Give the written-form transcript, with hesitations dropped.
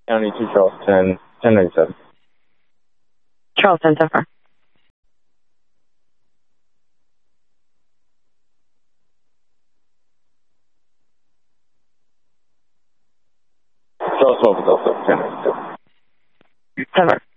County to Charleston, 1097. Charleston, so far. Charleston, Delta, 1097. So far.